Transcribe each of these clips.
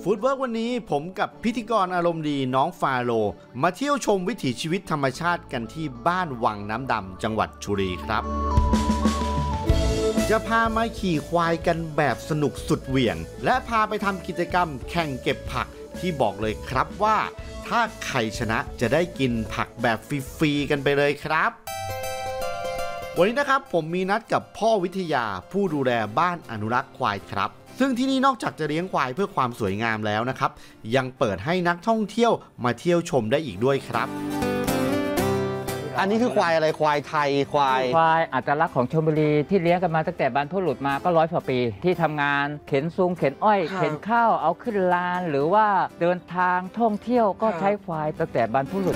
ฟู้ดเวิร์กวันนี้ผมกับพิธีกรอารมณ์ดีน้องฟาโรมาเที่ยวชมวิถีชีวิตธรรมชาติกันที่บ้านวังน้ำดำจังหวัดชลบุรีครับจะพามาขี่ควายกันแบบสนุกสุดเหวี่ยงและพาไปทำกิจกรรมแข่งเก็บผักที่บอกเลยครับว่าถ้าใครชนะจะได้กินผักแบบฟรีๆกันไปเลยครับวันนี้นะครับผมมีนัดกับพ่อวิทยาผู้ดูแลบ้านอนุรักษ์ควายครับซึ่งที่นี่นอกจากจะเลี้ยงควายเพื่อความสวยงามแล้วนะครับยังเปิดให้นักท่องเที่ยวมาเที่ยวชมได้อีกด้วยครับอันนี้คือควายอะไรควายไทยควายอัตลักษณ์ของชลบุรีที่เลี้ยงกันมาตั้งแต่บรรพบุรุษมาก็100 กว่าปีที่ทำงานเข็นซุงเข็นอ้อยเข็นข้าวเอาขึ้นลานหรือว่าเดินทางท่องเที่ยวก็ใช้ควายตั้งแต่บรรพบุรุษ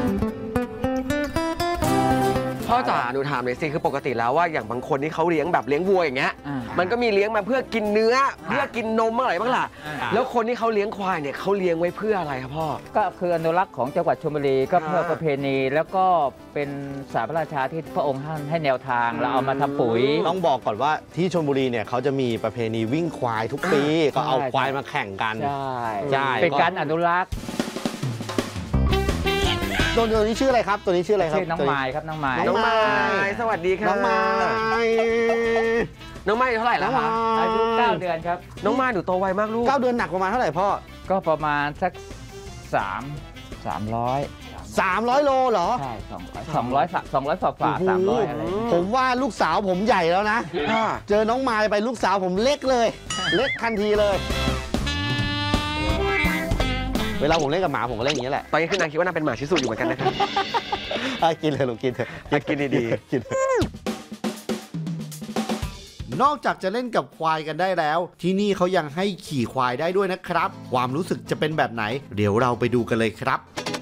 พ่อจ๋าหนูถามหน่อยสิคือปกติแล้วว่าอย่างบางคนที่เขาเลี้ยงแบบเลี้ยงวัวอย่างเงี้ยมันก็มีเลี้ยงมาเพื่อกินเนื้อเพื่อกินนมอะไรบ้างล่ะแล้วคนที่เขาเลี้ยงควายเนี่ยเขาเลี้ยงไว้เพื่ออะไรครับพ่อก็คืออนุรักษ์ของจังหวัดชลบุรีก็เพื่อประเพณีแล้วก็เป็นสารพระราชาที่พระองค์ท่านให้แนวทางเราเอามาทำปุ๋ยต้องบอกก่อนว่าที่ชลบุรีเนี่ยเขาจะมีประเพณีวิ่งควายทุกปีก็เอาควายมาแข่งกันใช่เป็นการอนุรักษ์ตัวนี้ชื่ออะไรครับตัวนี้ชื่ออะไรครับชื่อน้องไม้ครับน้องไม้สวัสดีครับน้องไม้เท่าไหร่แล้วคะอายุ9 เดือนครับน้องไม้หนูโตไวมากลูก 9 เดือนหนักประมาณเท่าไหร่พ่อก็ประมาณสัก300 โลเหรอใช่200ฝ่า300อะไรผมว่าลูกสาวผมใหญ่แล้วนะเจอน้องไม้ไปลูกสาวผมเล็กเลยเล็กทันทีเลยเวลาผมเล่นกับหมาผมก็เล่นอย่างนี้แหละตอนนี้คือนางคิดว่านางเป็นหมาชิสุอยู่เหมือนกันนะครับกินเลยลูกกินเถอะกินดีๆกินนอกจากจะเล่นกับควายกันได้แล้วที่นี่เขายังให้ขี่ควายได้ด้วยนะครับความรู้สึกจะเป็นแบบไหนเดี๋ยวเราไปดูกันเลยครับ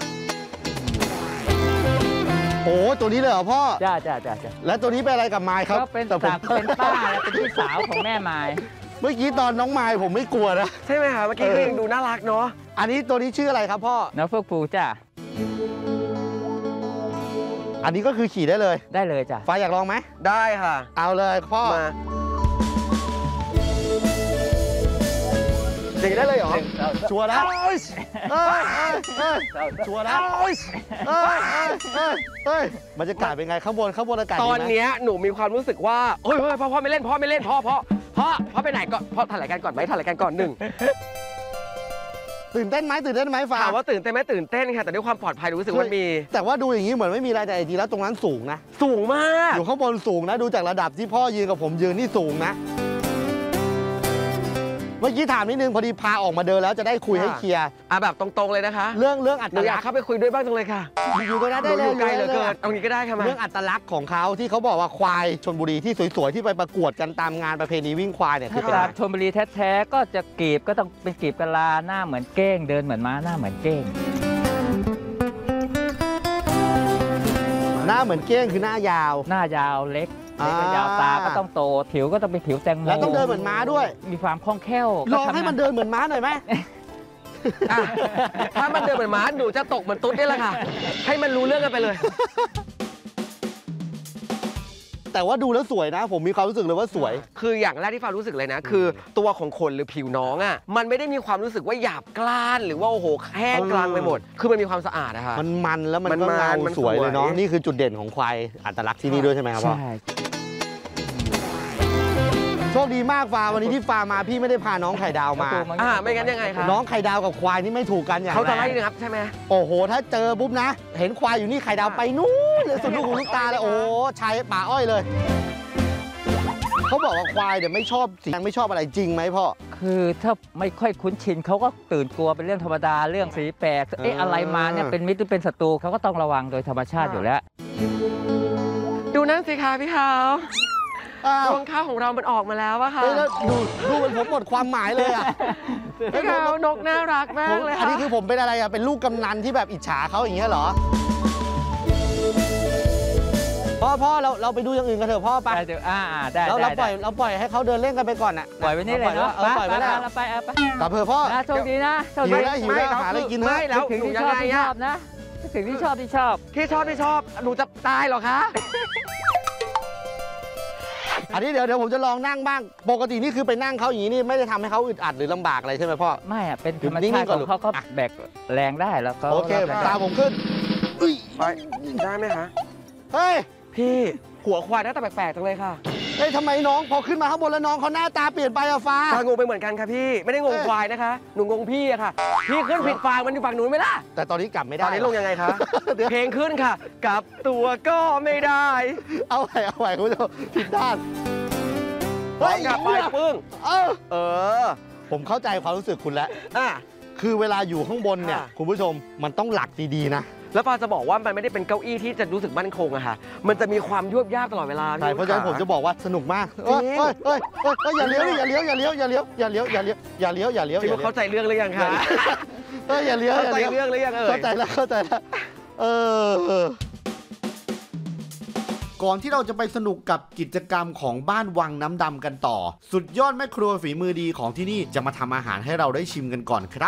โอ้ตัวนี้เลยเหรอพ่อจ้าแล้วตัวนี้เป็นอะไรกับไม้ครับก็เป็นป้าเป็นพี่สาวของแม่ไม้เมื่อกี้ตอนน้องไม้ผมไม่กลัวนะใช่ไหมคะเมื่อกี้ก็ยังดูน่ารักเนาะอันนี้ตัวนี้ชื่ออะไรครับพ่อน้องเฟื่องฟูจ้าอันนี้ก็คือขี่ได้เลยจ้ะฟ้าอยากลองไหมได้ค่ะเอาเลยพ่อมาเด็กได้เลยเหรอชัวร์นะชัวร์นะบรรยากาศเป็นไงข้างบนอากาศตอนนี้หนูมีความรู้สึกว่าเฮ้ยพ่อไม่เล่นพ่อไปไหนก่อนพ่อถ่ายรายการก่อนไหมถ่ายรายการก่อน1 ตื่นเต้นไหมฟ้าถามว่าตื่นเต้นไหมตื่นเต้นค่ะแต่ด้วยความปลอดภัยรู้สึกว่ามีแต่ว่าดูอย่างนี้เหมือนไม่มีอะไรแต่จริงแล้วตรงนั้นสูงนะสูงมากอยู่ข้างบนสูงนะดูจากระดับที่พ่อยืนกับผมยืนนี่สูงนะเมื่อกี้ถามนิดนึงพอดีพาออกมาเดินแล้วจะได้คุยให้เคลียร์แบบตรงๆเลยนะคะเรื่องอัตลักษณ์อยากเข้าไปคุยด้วยบ้างจังเลยค่ะอยู่ก็ได้เลยไกลเหลือเกินเอางี้ก็ได้ค่ะเรื่องอัตลักษณ์ของเขาที่เขาบอกว่าควายชลบุรีที่สวยๆที่ไปประกวดกันตามงานประเพณีวิ่งควายเนี่ยคือชลบุรีแท้ๆก็จะกีบก็ต้องเป็นกีบกะลาหน้าเหมือนเก้งเดินเหมือนม้าหน้าเหมือนเก้งหน้าเหมือนเก้งคือหน้ายาวเล็กยาวตาก็ต้องโตผิวก็ต้องเป็นผิวแตงโมแล้วต้องเดินเหมือนม้าด้วยมีความคล่องแคล่วลองให้มันเดินเหมือนม้าหน่อยไหมถ้ามันเดินเหมือนม้าหนูจะตกเหมือนตุ๊ดนี่แหละค่ะให้มันรู้เรื่องกันไปเลยแต่ว่าดูแล้วสวยนะผมมีความรู้สึกเลยว่าสวยคืออย่างแรกที่ฟ้ารู้สึกเลยนะคือตัวของขนหรือผิวน้องอ่ะมันไม่ได้มีความรู้สึกว่าหยาบกร้านหรือว่าโอ้โหแห้งกลางไปหมดคือมันมีความสะอาดนะคะมันแล้วมันก็เงาสวยเลยเนาะนี่คือจุดเด่นของควายอัตลักษณ์ที่นี่ด้วยใช่ไหมครับพ่อโชคดีมากฟ้าวันนี้ที่ฟ้ามาพี่ไม่ได้พาน้องไข่ดาวมาไม่งั้นยังไงคะน้องไข่ดาวกับควายนี่ไม่ถูกกันอย่างเขาจะไล่นะครับใช่ไหมโอ้โหถ้าเจอปุ๊บนะเห็นควายอยู่นี่ไข่ดาวไปนู้นเลยสุดลูกหูลูกตาเลยโอ้ชายป่าอ้อยเลยเขาบอกว่าควายเนี่ยไม่ชอบสีไม่ชอบอะไรจริงไหมพ่อคือถ้าไม่ค่อยคุ้นชินเขาก็ตื่นกลัวเป็นเรื่องธรรมดาเรื่องสีแปลกอะไรมาเนี่ยเป็นมิตรหรือเป็นศัตรูเขาก็ต้องระวังโดยธรรมชาติอยู่แล้วดูนั่นสิคะพี่เขารวงข้าวของเรามันออกมาแล้วอะค่ะดูมันผมหมดความหมายเลยอะพี่เขานกน่ารักมากเลยค่ะอันนี้คือผมเป็นอะไรอะเป็นลูกกำนันที่แบบอิจฉาเขาอย่างเงี้ยเหรอพ่อเราไปดูอย่างอื่นกันเถอะพ่อไปได้เราปล่อยให้เขาเดินเล่นกันไปก่อนน่ะปล่อยไว้นี่เลยเนาะปล่อยไว้แล้วไปกลับเถอะพ่อโชคดีนะหิวแล้วหาอะไรกินไม่แล้วถึงที่ชอบนะถึงที่ชอบหนูจะตายหรอคะอันนี้เดี๋ยวผมจะลองนั่งบ้างปกตินี่คือไปนั่งเขาอย่างนี้นี่ไม่ได้ทำให้เขาอึดอัดหรือลำบากอะไรใช่ไหมพ่อไม่อะเป็นธรรมนิ่ชาง ติๆก่ขอนองลูกเขาก็แบกแรงได้แล้วก็โอเคแล้วก็ตามผมขึ้นอุ้ยไปได้ไหมคะเฮ้ยพี่หัวควายหน้าตาแปลกๆจังเลยค่ะเฮ้ยทำไมน้องพอขึ้นมาข้างบนแล้วน้องเขาหน้าตาเปลี่ยนไปอะฟ้าตางงไปเหมือนกันค่ะพี่ไม่ได้งงควายนะคะหนูงงพี่อะค่ะ พี่ขึ้นผิดฝั่งมันอยู่ฝั่งหนูไหมล่ะแต่ตอนนี้กลับไม่ตได้อนนี้ลงยังไงคะเดี๋ยวเพลงขึ้นค่ะกลับตัวก็ไม่ได้เอาใหม่คุณผู้ชมผิดด้านพร้อมกับไปปึ้ง เออผมเข้าใจความรู้สึกคุณแล้วอ่ะคือเวลาอยู่ข้างบนเนี่ยค่ะคุณผู้ชมมันต้องหลักดีๆนะแล้วปาจะบอกว่ามันไม่ได้เป็นเก้าอี้ที่จะรู้สึกมั่นคงอะค่ะ มันจะมีความยวบยาบตลอดเวลาใช่เพราะฉะนั้นผมจะบอกว่าสนุกมากจริงเอ้ยอย่าเลี้ยวอย่าเลี้ยวอย่าเลี้ยวอย่าเลี้ยวอย่าเลี้ยวอย่าเลี้ยวอย่าเลี้ยวอย่าเลี้ยวคิดว่าเข้าใจเรื่องหรือยังคะอย่าเลี้ยวเข้าใจเรื่องหรือยังเอ่ยเข้าใจแล้วก่อนที่เราจะไปสนุกกับกิจกรรมของบ้านวังน้ำดำกันต่อ สุดยอดแม่ครัวฝีมือดีของที่นี่จะมาทำอาหารให้เราได้ชิมกันก่อนครับ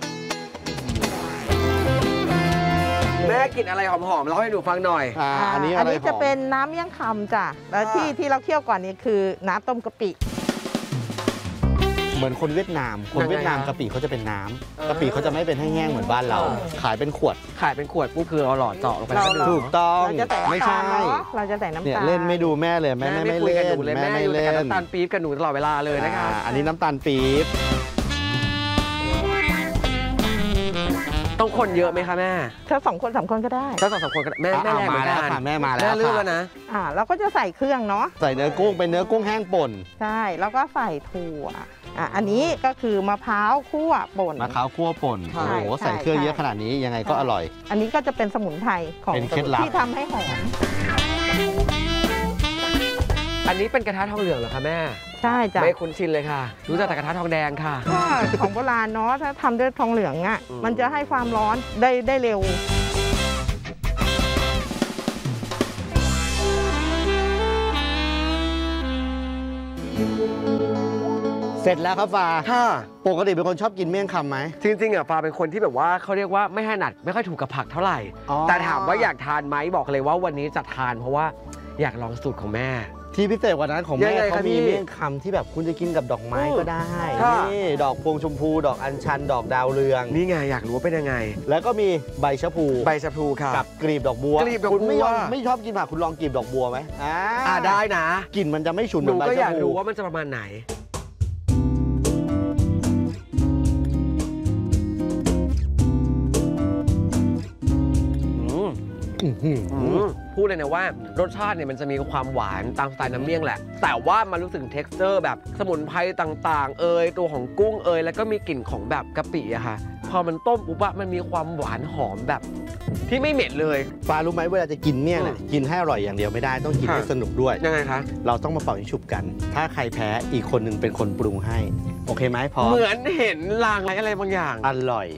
แม่กินอะไรหอมๆเล่าให้หนูฟังหน่อยอันนี้อันนี้จะเป็นน้ำเมี่ยงคำจ้ะแล้วที่เราเคี่ยวก่อนนี้คือน้ำต้มกะปิเหมือนคนเวียดนาม คนเวียดนามยังไงฮะกะปิเขาจะเป็นน้ำกะปิเขาจะไม่เป็นแห้งๆเหมือนบ้านเรา ขายเป็นขวดขายเป็นขวดปุ๊บคือเราหลอดเจาะลงไปแล้วก็ดื่มถูกต้องเราจะใส่ไม่น้ำตาใช่ลเนาะเราจะใส่น้ำเนี่ยตาลเล่นไม่ดูแม่เลยแม่ไม่คุยเล่กับนหนูเลยแม่แม่ไม่อยู่แต่เล่กับนน้ำตาลปี๊บกับหนูตลอดเวลาเลยนะคะอันนี้น้ำตาลปี๊บต้องคนเยอะไหมคะแม่ถ้า2 คน 3 คนก็ได้ถ้าสองคนก็แม่แรงเหมืมาอนแล้วกันค่ะแม่มาแล้วแม่ลื่นค่ะแล้วนะเราก็จะใส่เครื่องเนาะใส่เนื้อกุ้งเป็นเนื้อกุ้งแห้งป่นใช่แล้วก็ใส่ถั่วอันนี้ก็คือมะพร้าวคั่วป่นมะพร้าวคั่วป่นใช่โอ้โหใช่ใส่เครื่องใช่เยอะขนาดนี้ยังไงก็อร่อยอันนี้ก็จะเป็นสมุนไพรของเป็นเคล็ดลับที่ทำให้หอมอันนี้เป็นกระทะทองเหลืองเหรอคะแม่ใช่จ้ะไม่คุ้นชินเลยค่ะ รู้จักแต่กระทะทองแดงค่ะก็ของโบราณเนาะถ้าทำด้วยทองเหลืองอ่ะอืมมันจะให้ความร้อนได้เร็วเสร็จแล้วครับฟ้าค่ะปกติเป็นคนชอบกินเมี่ยงคำไหมจริงๆอ่ะฟ้าเป็นคนที่แบบว่าเขาเรียกว่าไม่ถนัดไม่ค่อยถูกกับผักเท่าไหร่อ๋อแต่ถามว่าอยากทานไหมบอกเลยว่าวันนี้จะทานเพราะว่าอยากลองสูตรของแม่ที่พิเศษกว่านั้นของยัแม่งไงเขาคะมีพี่เมี่ยงคำที่แบบคุณจะกินกับดอกไม้ก็ได้ค่ะนี่ดอกพวงชมพู ดอกอัญชัน ดอกดาวเรืองนี่ไงอยากรู้ว่าเป็นยังไงแล้วก็มีใบชะพูใบชะพลูค่ะกับกลีบดอกบัวกลีบดอกบัวคุณไม่ชอบกินผักคุณลองกลีบดอกบัวไหมได้นะกลิ่นมันจะไม่ฉุนเหหมืนูอนใบก็อชะยากพูรู้ว่ามันจะประมาณไหน พูดเลยนะว่ารสชาติเนี่ยมันจะมีความหวานตามสไตล์น้ำเมี่ยงแหละ แต่ว่ามันรู้สึก texture แบบสมุนไพรต่างๆ ตัวของกุ้งแล้วก็มีกลิ่นของแบบกะปิอะค่ะ พอมันต้มปุ๊บอะมันมีความหวานหอมแบบ ที่ไม่เหม็นเลยฟ้ารู้ไหมเวลาจะกินเมี่ยงเนี่ยกินให้อร่อยอย่างเดียวไม่ได้ต้องกินค่ะให้สนุกด้วยยังไงคะเราต้องมาเป่ายิงฉุบกัน ถ้าใครแพ้อีกคนหนึ่งเป็นคนปรุงให้ โอเคไหมพร้อมเหมือนเห็นลางอะไรบางอย่างอร่อย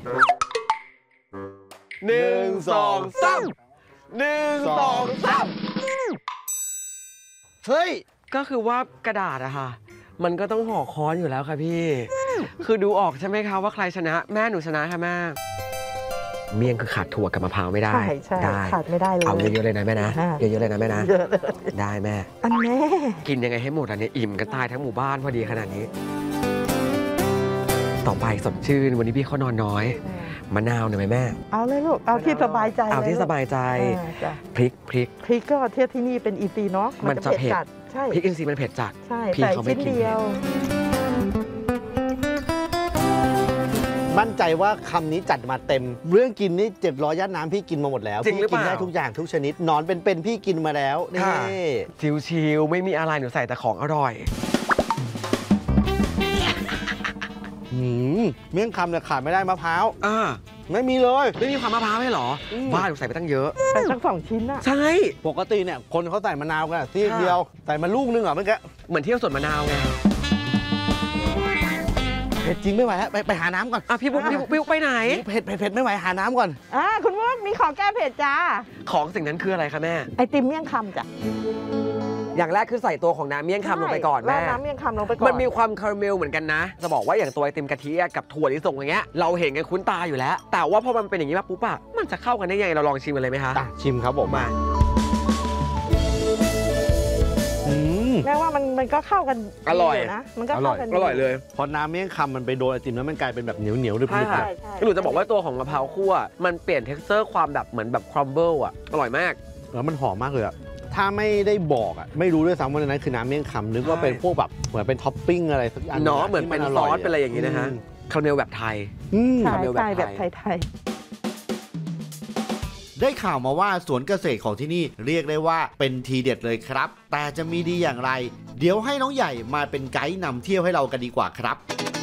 1 2 3 1 2 3 เฮ้ยก็คือว่ากระดาษอะค่ะ มันก็ต้องห่อค้อนอยู่แล้วค่ะพี่ คือดูออกใช่ไหมคะว่าใครชนะแม่หนูชนะค่ะแม่เมี่ยงคือขาดถั่วกับมะพร้าวไม่ได้ใช่ใช่ได้ขาดไม่ได้เลยเอาเยอะๆเลยนะแม่นะอ่าเยอะๆเลยนะแม่นะเยอะเลยได้แม่อันแน่กินยังไงให้หมดอันนี้อิ่มกันตายทั้งหมู่บ้านพอดีขนาดนี้ ต่อไปสดชื่นวันนี้พี่เขานอนน้อย มะนาวหน่อยไหมแม่เอาเลยลูกเอาที่สบายใจเอาที่ลลูกสบายใจจ้ะพริกพริกก็เทียบที่นี่เป็นอีซีเนาะมันจะเผ็ดจัดใช่พริกอินทรีย์มันเผ็ดจัดใช่พี่ใส่เขาไม่ชิ้นกินเดียวมั่นใจว่าคำนี้จัดมาเต็ม เรื่องกินนี่700ย่านน้ำพี่กินมาหมดแล้วจริงหรือพี่เปกิล่าได้ทุกอย่างทุกชนิดหนอนเป็นๆพี่กินมาแล้วนี่ค่ะ ชิวๆไม่มีอะไรหนูใส่แต่ของอร่อยเมี่ยงคำเนี่ยขาดไม่ได้มะพร้าวอ่าไม่มีเลยไม่มีความมะพร้าวให้หรอบ้านหนูใส่ไปตั้งเยอะใส่สัก2 ชิ้นอะใช่ปกติเนี่ยคนเขาใส่มะนาวกันที่ค่ะเดียวใส่มาลูกนึงเหรอเมื่อกี้เหมือนเที่ยวสวนมะนาวไงเผ็ดจริงไม่ไหวฮะไปหาน้ำก่อนอ่ะพี่บุ๊กไปไหนเผ็ดไม่ไหวหาน้ำก่อนคุณมุกมีของแก้เผ็ดจ้าของสิ่งนั้นคืออะไรคะแม่ไอติมเมี่ยงคำจ้ะอย่างแรกคือใส่ตัวของน้ำเมี่ยงคำลงไปก่อนราแม่ดน้ำเมี่ยงคำลงไปก่อนมันมีความคาราเมลเหมือนกันนะ จะบอกว่าอย่างตัวไอติมกะทิกับถั่วลิสงอย่างเงี้ยเราเห็นกันคุ้นตาอยู่แล้ว แต่ว่าพอมันเป็นอย่างนี้มาปุ๊บอะมันจะเข้ากันได้ยังไงเราลองชิมกันเลยไหมคะชิมครับผมมาแม่ว่ามันก็เข้ากันอร่อยนะมันก็เข้ากันอร่อยเลยพอน้ำเมี่ยงคำมันไปโดนไอติมแล้วมันกลายเป็นแบบเหนียวๆหนึบใช่ๆค่ะอะใช่หนูจะบอกว่าตัวของมะพร้าวคั่วมันเปลี่ยน texture ความแบบเหมือนแบบครัมเบิลอ่ะอร่อยมากแล้วมันหอมมากเลยอะถ้าไม่ได้บอกอะไม่รู้ด้วยซ้ำว่าในนั้นคือน้ำเมี่ยงคำนึกว่าเป็นพวกแบบเหมือนเป็นท็อปปิ้งอะไรสักอย่างเนาะเหมือนเป็นซอสเป็นอะไรอย่างนี้นะฮะคาราเมลแบบไทยใช่ทำแบบไทยใช่แบบไทยได้ข่าวมาว่าสวนเกษตรของที่นี่เรียกได้ว่าเป็นทีเด็ดเลยครับ แต่จะมีดีอย่างไร เดี๋ยวให้น้องใหญ่มาเป็นไกด์นำเที่ยวให้เรากันดีกว่าครับ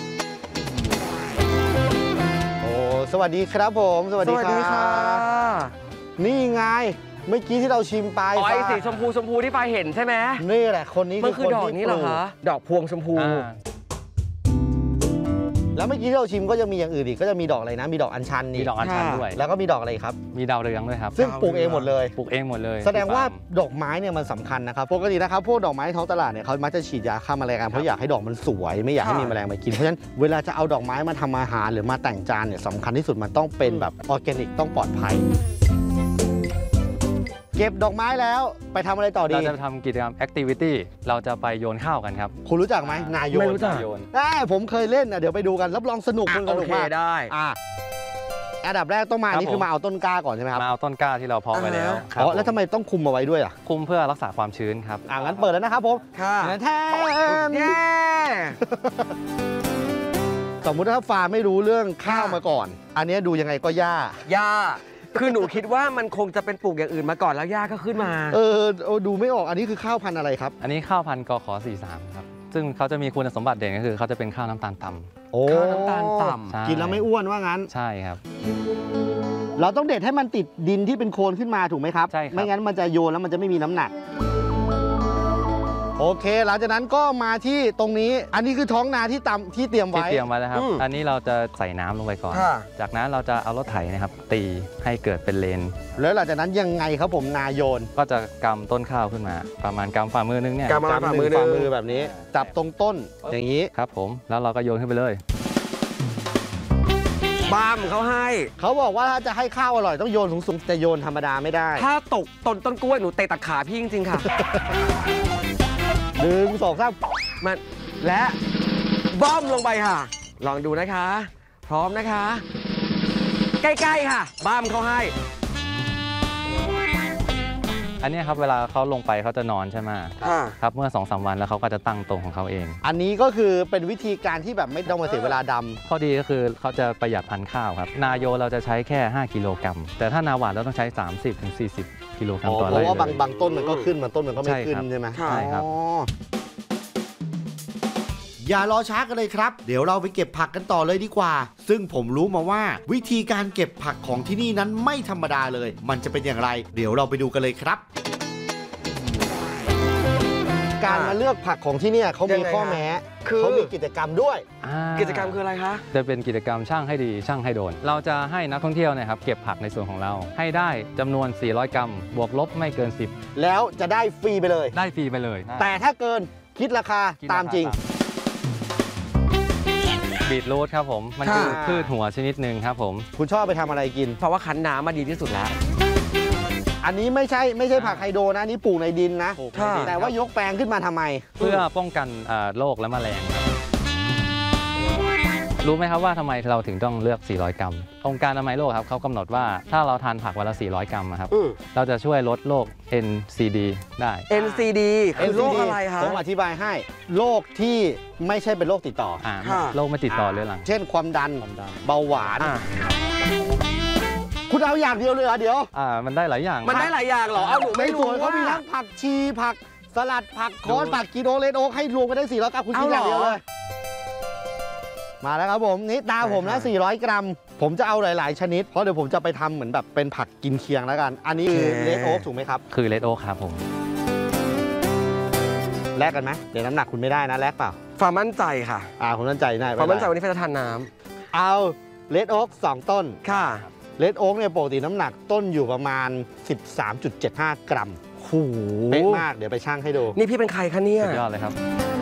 โอ้สวัสดีครับผมสวัสดีค่ะนี่ไงเมื่อกี้ที่เราชิมไปอ๋อไอ้สีชมพูที่ไฟเห็นใช่ไหมนี่แหละคนนี้มันคือคนดอกที่นี้เหรอปลูกคะดอกพวงชมพูแล้วเมื่อกี้ที่เราชิมก็จะมีอย่างอื่นอีกก็จะมีดอกอะไรนะมีดอกอัญชันมีนี่ดอกอัญชันด้วยแล้วก็มีดอกอะไรครับมีดาวเรืองด้วยครับซึ่งปลูกเองหมดเลยปลูกเองหมดเลยแสดงว่าที่ฟร์มดอกไม้เนี่ยมันสำคัญนะครับปกตินะครับพวกดอกไม้ท้องตลาดเนี่ยเขามักจะฉีดยาฆ่าแมลงกันเพราะอยากให้ดอกมันสวยไม่อยากให้มีแมลงมากินเพราะฉะนั้นเวลาจะเอาดอกไม้มาทำอาหารหรือมาแต่งจานเนี่ยสำคัญที่สุดมันต้องเป็นแบบออร์แกนิกต้องปลอดภัย เก็บดอกไม้แล้วไปทำอะไรต่อดีเราจะทำกิจกรรม activity เราจะไปโยนข้าวกันครับคุณรู้จักไหมนายโยนไม่รู้จักโยนผมเคยเล่นนะเดี๋ยวไปดูกันรับรองสนุกโอสนุกเคมากได้อันดับแรกต้องมาครับนี่คือมาเอาต้นกล้าก่อนใช่ไหมครับมาเอาต้นกล้าที่เราเพาะไว้แล้วครับแล้วทำไมต้องคุมเอาไว้ด้วยอ่ะคุมเพื่อรักษาความชื้นครับงั้นเปิดแล้วนะครับผมค่ะแทนเย้สมมุติถ้าฟาร์มไม่รู้เรื่องข้าวมาก่อน อันนี้ดูยังไงก็ยากย่าคือหนูคิดว่ามันคงจะเป็นปลูกอย่างอื่นมาก่อนแล้วย่าก็ขึ้นมาดูไม่ออกอันนี้คือข้าวพันธุ์อะไรครับอันนี้ข้าวพันธุ์กข43ครับซึ่งเขาจะมีคุณสมบัติเด่นก็คือเขาจะเป็นข้าวน้ำตาลต่ำโอ้ข้าวน้ำตาลต่ำใช่กินแล้วไม่อ้วนว่างั้นใช่ครับเราต้องเด็ดให้มันติดดินที่เป็นโคลนขึ้นมาถูกไหมครับใช่ครับไม่งั้นมันจะโยนแล้วมันจะไม่มีน้ำหนัก โอเคหลังจากนั้นก็มาที่ตรงนี้ อันนี้คือท้องนาที่เตรียมที่ไว้เตรียมไว้แล้วครับ อันนี้เราจะใส่น้ำลงไปก่อนค่ะจากนั้นเราจะเอารถไถนะครับตีให้เกิดเป็นเลนแล้วหลังจากนั้นยังไงครับผมนาโยนก็จะกำต้นข้าวขึ้นมา ประมาณกำฝ่ามือนึงเนี่ยกำฝ่ามือแบบนี้ จับตรงต้นอย่างนี้ครับผมแล้วเราก็โยนขึ้นไปเลยบ้ามเขาให้เขาบอกว่าถ้าจะให้ข้าวอร่อยต้องโยนสูงๆแต่โยนธรรมดาไม่ได้ถ้าตกต้นกล้วยหนูเตะตัดขาพี่จริงๆค่ะ 1 2 3 มันและบ้อมลงไปค่ะ ลองดูนะคะ พร้อมนะคะ ใกล้ๆค่ะบ้ามเขาให้อันเนี้ยครับเวลาเขาลงไปเขาจะนอนใช่ไหมค่ะครับเมื่อ 2-3 วันแล้วเขาก็จะตั้งตรงของเขาเองอันนี้ก็คือเป็นวิธีการที่แบบไม่ต้องมาเสียเวลาดำข้อดีก็คือเขาจะประหยัดพันธุ์ข้าวครับนาโยเราจะใช้แค่ 5 กิโลกรัมแต่ถ้านาหวานเราต้องใช้ 30-40 กิโลกรัมต่อเพไร่ราะว่าเลยบางต้นมันก็ขึ้นบางต้นมันก็ไม่ใช่ขึ้นครับใช่ไหมใช่ครับอ๋ออย่ารอช้ากันเลยครับ เดี๋ยวเราไปเก็บผักกันต่อเลยดีกว่า ซึ่งผมรู้มาว่าวิธีการเก็บผักของที่นี่นั้นไม่ธรรมดาเลย มันจะเป็นอย่างไร เดี๋ยวเราไปดูกันเลยครับ การมาเลือกผักของที่เนี่ยเขามีข้อแม้คือเขามีกิจกรรมด้วยกิจกรรมคืออะไรคะจะเป็นกิจกรรมช่างให้ดีช่างให้โดน เราจะให้นักท่องเที่ยวเนะครับเก็บผักในส่วนของเรา ให้ได้จำนวน 400 กรัม บวกลบไม่เกินแล้วจะได้ฟรีไปเลย 10 ได้ฟรีไปเลยแต่ถ้าเกินคิดราคาคิดตามจริงบีทรูทครับผม มันคือค่ะพืชหัวชนิดหนึ่งครับผมคุณชอบไปทำอะไรกินเพราะว่าคั้นน้ำมาดีที่สุดแล้วอันนี้ไม่ใช่ผักไฮโดรนะอันนี้ปลูกในดินนะปลูกในค่ะดินแต่ว่ายกแปลงขึ้นมาทำไมเพื่อป้องกันโรคและแมลงครับรู้ไหมครับว่าทำไมเราถึงต้องเลือก 400 กรัม องค์การอนามัยโลกครับเขากำหนดว่าถ้าเราทานผักวันละ 400 กรัมอะครับ เราจะช่วยลดโรค NCD ได้ NCD คือโรคอะไรคะผมอธิบายให้โรคที่ไม่ใช่เป็นโรคติดต่อค่ะโรคไม่ติดต่อเรื้อรังเช่นความดันความดันเบาหวานอ่ะคุณเอาอย่างเดียวเลยเหรอเดี๋ยวมันได้หลายอย่างมันได้หลายอย่างเหรอ เอาหนูในไม่สรู้วนเขาว่ามีทั้งผักชีผักสลัดผักคอนผักกีโดเลนโอ๊กให้รวมกันได้400 กรัมคุณคิดอย่างเดียวเลย มาแล้วครับผมนี่ตาผมนะ400 กรัม ผมจะเอาหลาย ๆ ชนิด เพราะเดี๋ยวผมจะไปทำเหมือนแบบเป็นผักกินเคียงแล้วกัน อันนี้คือเลดโอ๊กถูกไหมครับคือเลดโอ๊กครับผมแลกกันไหมเดี๋ยวน้ำหนักคุณไม่ได้นะแลกเปล่าความมั่นใจค่ะผมมั่นใจได้ความมั่นใจวันนี้เฟจะทานน้เอาเลดโอ๊ก2 ต้นำค่ะเลดโอ๊กเนี่ยปกติน้ำหนักต้นอยู่ประมาณ 13.75 กรัมโหเป๊ะมากเดี๋ยวไปชั่งให้ดูนี่พี่เป็นใครคะเนี่ยสุดยอดเลยครับ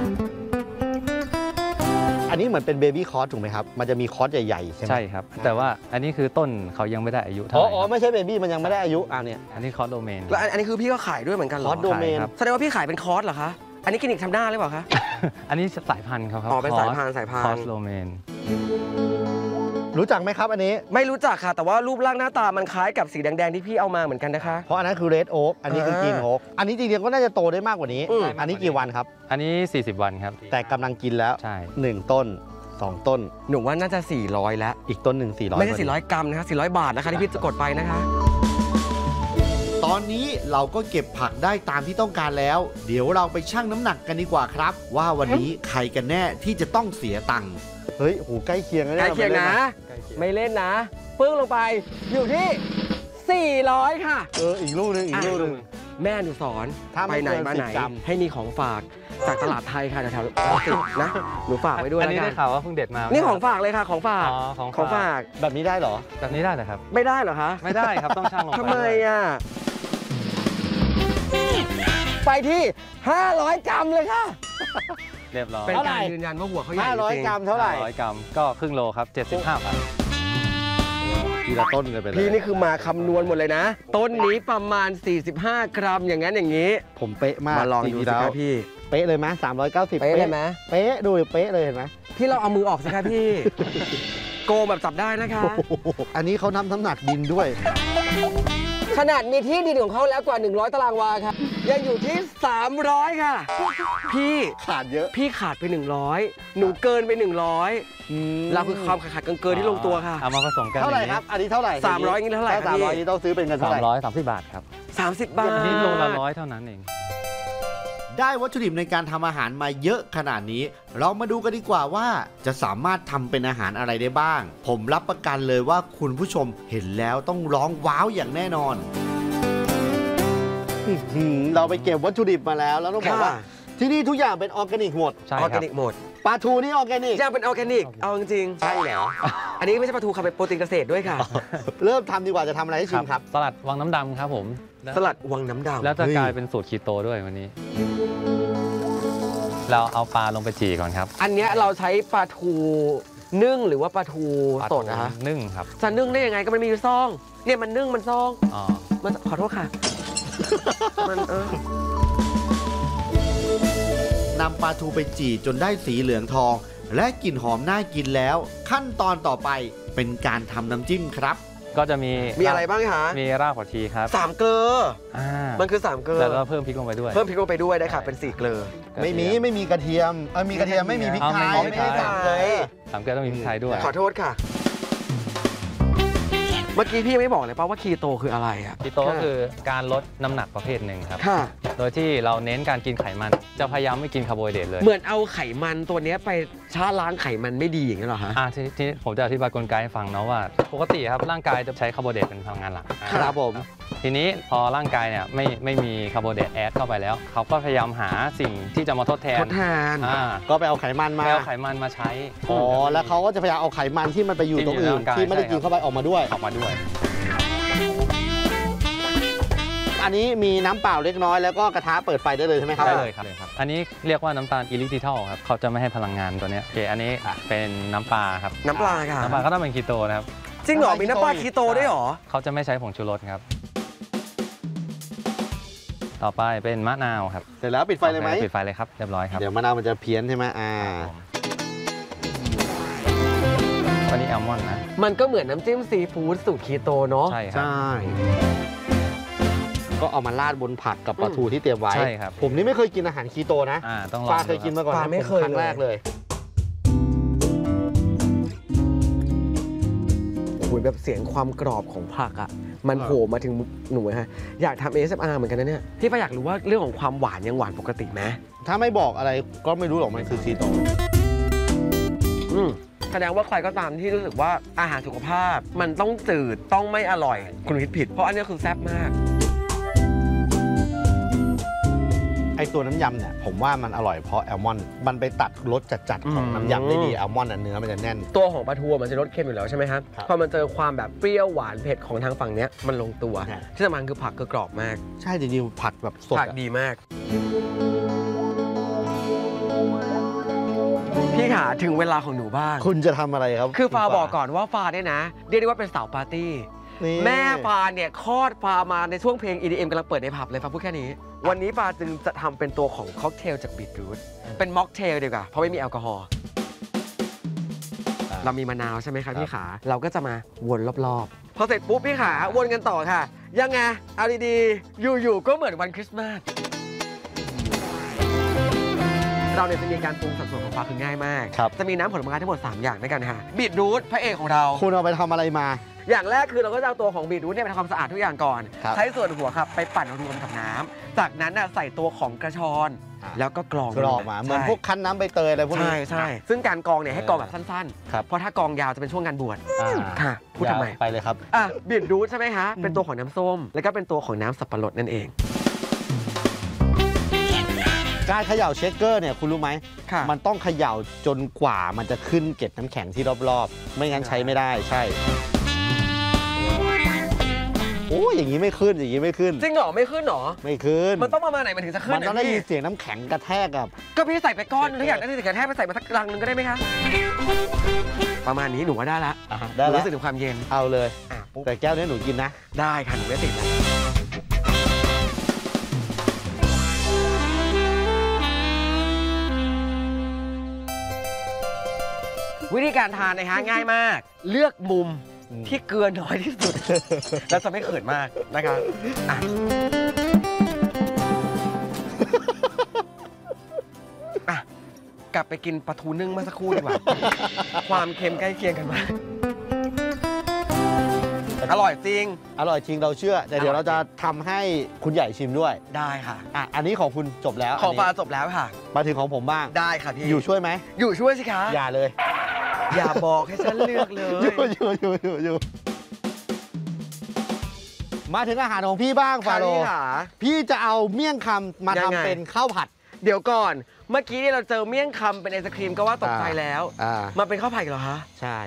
อันนี้เหมือนเป็นเบบี้คอร์สถูกไหมครับ มันจะมีคอร์สใหญ่ๆใช่ไหมใช่ครับ แต่ว่าอันนี้คือต้นเขายังไม่ได้อายุเท่าอ๋ไหอร่ครับไม่ใช่เบบี้มันยังไม่ได้อายุเนี่ยอันนี้คอร์สโดเมนแล้วอันนี้คือพี่ก็ขายด้วยเหมือนกันเหรคออร์สโดเมนขายครับแสดงว่าพี่ขายเป็นคอร์สเหรอคะอันนี้คลินิกทำหน้าหรือเปล่าคะอันนี้สายพันธุ์ครับอ๋อเป็นสายพันธุ์คอสโลเมนรู้จักไหมครับอันนี้ไม่รู้จักค่ะแต่ว่ารูปร่างหน้าตามันคล้ายกับสีแดงๆที่พี่เอามาเหมือนกันนะคะเพราะอันนั้นคือเรดโอ๊กอันนี้คือกรีนโอ๊กอันนี้จริงๆก็น่าจะโตได้มากกว่านี้ อันนี้กี่วันครับอันนี้ 40 วันครับแต่กำลังกินแล้วใช่ 1 ต้น 2 ต้นหนูว่าน่าจะ400แล้วอีกต้นหนึ่ง400 ไม่ใช่400 กรัมนะคะ400 บาทนะคะที่พี่จะกดไปนะคะตอนนี้เราก็เก็บผักได้ตามที่ต้องการแล้ว เดี๋ยวเราไปชั่งน้ำหนักกันดีกว่าครับ ว่าวันนี้ใครกันแน่ที่จะต้องเสียตังค์เฮ้ยโหใกล้เคียงแล้วใกล้เคียงนะ ไม่เล่นนะปึ้งลงไปอยู่ที่ 400 ค่ะอีกลูกนึงอีกลูกนึงแม่หนูสอนถ้าไม่ไปไหนเกินมาไหน 10 กรัมให้มีของฝากจากตลาดไทยค่ะแถวๆนะหนูฝากไว้ด้วยอันแล้วนี้กัได้นข่าวว่าเพิ่งเด็ดมานี่ของฝากเลยค่ะของฝากอ๋อของฝากแบบนี้ได้เหรอแบบนี้ได้เหรอครับไม่ได้เหรอคะไม่ได้ครับต้องช่างลงไปทำไมด้วยอ่ะไปที่ 500 กรัมเลยค่ะเรียบร้อยเป็นเท่าไหร่การยืนยันว่าหัวเขาใหญ่จริง 500 กรัมเท่าไหร่ 100 กรัมก็ครึ่งโลครับ 75 บาททีละต้นกันไปเลยพี่นี่คือมาคำนวณหมดเลยนะ ต้นนี้ประมาณ 45 กรัมอย่างนั้นอย่างนี้ผมเป๊ะมากมาลองดูสิครับพี่เป๊ะเลยไหม390 เป๊ะเลยไหมเป๊ะดูดิเป๊ะเลยเห็นไหมพี่เราเอามือออกสิครับพี่ โกงแบบจับได้นะคะอันนี้เขานำน้ำหนักดินด้วยขนาดมีที่ดินของเขาแล้วกว่า 100 ตารางวาค่ะ ยังอยู่ที่ 300 ค่ะ พี่ขาดเยอะพี่ขาดไป 100 หนูเกินไป 100 เราคือความขาดเกินที่ลงตัวค่ะเอามาผสมกันเท่าไหร่ครับ อันนี้เท่าไหร่ 300อย่างนี้เท่าไหร่ครับถ้าพี่ 300นี้ต้องซื้อเป็นเงินเท่าไหร่ 330 บาทครับ 30 บาทอันนี้โลละ100เท่านั้นเองได้วัตถุดิบในการทำอาหารมาเยอะขนาดนี้ เรามาดูกันดีกว่าว่าจะสามารถทำเป็นอาหารอะไรได้บ้าง ผมรับประกันเลยว่าคุณผู้ชมเห็นแล้วต้องร้องว้าวอย่างแน่นอนเราไปเก็บวัตถุดิบมาแล้วแล้วต้องบอกว่า ที่นี่ทุกอย่างเป็นออร์แกนิกหมดใช่อคอรัร์แกบนิกหมดปลาทูนี่ออร์แกนิกยังเป็นออร์แกนิก เอาจริงๆใช่เหรอ อันนี้ไม่ใช่ปลาทูค่ะเป็นโปรตีนเกษตรด้วยค่ะเริ่มทำดีกว่าจะทำอะไรให้ชิมครับสลัดวังน้ำดำครับผมสลัดวังน้ำดำแล้วจะกลายเป็นสูตรคีโตด้วยวันนี้ เราเอาปลาลงไปจี่ก่อนครับอันเนี้ยเราใช้ปลาทูนึ่งหรือว่าปลาทูสดนะคะนึ่งครับจะนึ่งได้ยังไงก็มันมีอยู่ซอง เนี่ยมันนึ่งมันซองอ๋อมันขอโทษค่ะ มันนำปลาทูไปจี่จนได้สีเหลืองทอง และกลิ่นหอมน่ากินแล้ว ขั้นตอนต่อไปเป็นการทำน้ำจิ้มครับก็จะมีมีอะไรบ้างคะมีรากผักชีครับ 3 เกลืออ่ามันคือ 3 เกลือแล้วก็เพิ่มพริกลงไปด้วยเพิ่มพริกลงไปด้วยได้ค่ะ เป็น 4 เกลือไม่มีกระเทียมมีกระเทียมไม่มีพริกไทยเอาไม่มีไม่ได้พริกไทยทำเลยสามเกลือต้องมีพริกไทยด้วยขอโทษค่ะ เมื่อกี้พี่ยังไม่บอกเลยป่ะว่าคีโตคืออะไรอ่ะคีโตก็คือการลดน้ำหนักประเภทหนึ่งครับค่ะโดยที่เราเน้นการกินไขมัน จะพยายามไม่กินคาร์โบไฮเดรตเลยเหมือนเอาไขมันตัวเนี้ยไปช้าล้างไขมันไม่ดีอย่างนี้ยเหรอฮะทีนี้ผมจะอธิบายกลไกให้ฟังเนาะว่า ปกติครับร่างกายจะใช้คาร์โบไฮเดรตเป็นพลังงานหลักครับผมทีนี้พอร่างกายเนี่ยไม่มีคาร์โบไฮเดรตแอดเข้าไปแล้ว เขาก็พยายามหาสิ่งที่จะมาทดแทนทดแทนก็ไปเอาไขมันมาไปเอาไขมันมาใช้อ๋อแล้วเขาก็จะพยายามเอาไขมันที่มันไปอยู่ตรงอื่นที่ไม่ได้กินเข้าไปออกมาด้วยออกมาด้วยอันนี้มีน้ำเปล่าเล็กน้อยแล้วก็กระทะเปิดไฟได้เลยใช่ไหมครับได้เลยครับอันนี้เรียกว่าน้ำตาลอิลิทิทัลครับ เขาจะไม่ให้พลังงานตัวเนี้ยโอเคอันนี้เป็นน้ำปลาครับน้ำปลาค่ะน้ำปลาก็ต้องเป็นคีโตนะครับจริงเหรอ มีน้ำปลาคีโตด้วยเหรอเขาจะไม่ใช้ผงชูรสครับ ต่อไปเป็นมะนาวครับเสร็จแล้วปิดไฟเลยไหมปิดไฟเลยครับ เรียบร้อยครับเดี๋ยวมะนาวมันจะเพี้ยนใช่ไหมวันนี้แอลมอนด์นะมันก็เหมือนน้ำจิ้มซีฟู้ดสูตรคีโตเนาะใช่ครับใช่ ก็เอามาราดบนผักกับปลาทูที่เตรียมไว้ใช่ครับผมนี่ไม่เคยกินอาหารคีโตนะต้องลองปลาเคยกินมาก่อนปลานะไม่เคยครั้งแรกเลยโอ้โหแบบเสียงความกรอบของผักอ่ะ มันโผล่มาถึงหนูฮะ อยากทำ ASMR เหมือนกันนะเนี่ย พี่ปาอยากรู้ว่าเรื่องของความหวานยังหวานปกติไหมถ้าไม่บอกอะไรก็ไม่รู้หรอกมันคือคีโตแสดงว่าใครก็ตามที่รู้สึกว่าอาหารสุขภาพ มันต้องจืดต้องไม่อร่อย คุณคิดผิด เพราะอันนี้คือแซ่บมากไอตัวน้ำยำเนี่ยผมว่ามันอร่อยเพราะแอลมอนด์มันไปตัดรสจัดๆของน้ำยำได้ดีแอลมอนด์เนื้อมันจะแน่นตัวของปลาทูมันจะรสเค็มอยู่แล้วใช่ไหมครับครับพอมันเจอความแบบเปรี้ยวหวานเผ็ดของทางฝั่งเนี้ยมันลงตัวใช่ที่สำคัญคือผักคือกรอบมากใช่จริงๆผัดแบบสดผักอะดีมาก พี่ขาถึงเวลาของหนูบ้างคุณจะทำอะไรครับคือฟาบอกก่อนว่าฟาเนี่ยนะเรียกได้ว่าเป็นสาวปาร์ตี้นี่แม่ฟาเนี่ยคลอดฟามาในช่วงเพลง EDM กำลังเปิดในผับเลยฟาพูดแค่นี้วันนี้ปาจึงจะทำเป็นตัวของค็อกเทลจากบีทรูทเป็นม็อกเทลดีกว่าเพราะไม่มีแอลกอฮอล์เรามีมะนาวใช่ไหมครับพี่ขาเราก็จะมาวนรอบๆพอเสร็จปุ๊บพี่ขาวนกันต่อค่ะยังไงเอาดีๆอยู่ๆก็เหมือนวันคริสต์มาสเราเนี่ยจะมีการปรุงสัดส่วนของปลาคือง่ายมากจะมีน้ำผลไม้ทั้งหมด3อย่างด้วยกันค่ะบีทรูทพระเอกของเราคุณเอาไปทำอะไรมาอย่างแรกคือเราก็จะเอาตัวของบีทรูทเนี่ยไปทำความสะอาดทุกอย่างก่อนใช้ส่วนหัวครับไปปั่นรวมกับน้ำจากนั้นใส่ตัวของกระชอนแล้วก็กรองมาเหมือนพวกคั้นน้ำใบเตยอะไรพวกนี้ใช่ซึ่งการกรองเนี่ยให้กรองแบบสั้นๆเพราะถ้ากรองยาวจะเป็นช่วงงานบวชค่ะพูดทำไมไปเลยครับบีทรูทใช่ไหมคะเป็นตัวของน้ำส้มแล้วก็เป็นตัวของน้ำสับปะรดนั่นเองการเขย่าเชคเกอร์เนี่ยคุณรู้ไหมมันต้องเขย่าจนกว่ามันจะขึ้นเกล็ดน้ำแข็งที่รอบๆไม่งั้นใช้ไม่ได้ใช่โอ้อย่างนี้ไม่ขึ้นอย่างนี้ไม่ขึ้นจริงเหรอไม่ขึ้นหรอไม่ขึ้นมันต้องประมาณไหนมันถึงจะขึ้นมันต้องได้ยินเสียงน้ำแข็งกระแทกกับก็พี่ใส่ไปก้อนถ้าอยากได้เสียงกระแทกไปใส่มาสักรังนึงก็ได้ไหมคะประมาณนี้หนูว่าได้ละได้แล้วรู้สึกถึงความเย็นเอาเลยแต่แก้วนี้หนูกินนะได้ค่ะหนูไม่ติดนะวิธีการทานนะฮะง่ายมากเลือกมุมที่เกลือน้อยที่สุดแล้วจะไม่เขินมากนะคะกลับไปกินปลาทูนึ่งเมื่อสักครู่ดีกว่าความเค็มใกล้เคียงกันมากอร่อยจริงเราเชื่อแต่เดี๋ยวเราจะทำให้คุณใหญ่ชิมด้วยได้ค่ะอันนี้ของคุณจบแล้วของปลาจบแล้วค่ะมาถึงของผมบ้างได้ค่ะพี่อยู่ช่วยไหมอยู่ช่วยสิคะอย่าเลยอย่าบอกให้ฉันเลือกเลยอยู่มาถึงอาหารของพี่บ้างฟาโรห์พี่จะเอาเมี่ยงคำมาทำเป็นข้าวผัดเดี๋ยวก่อนเมื่อกี้ที่เราเจอเมี่ยงคำเป็นไอศครีมก็ว่าตกใจแล้วมาเป็นข้าวผัดเหรอคะใช่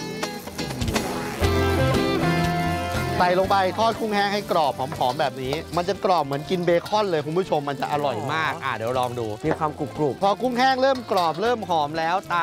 ใส่ลงไปทอดกุ้งแห้งให้กรอบหอมๆแบบนี้มันจะกรอบเหมือนกินเบคอนเลยคุณผู้ชมมันจะอร่อยมากเดี๋ยวลองดูมีความกรุบพอกุ้งแห้งเริ่มกรอบเริ่มหอมแล้ว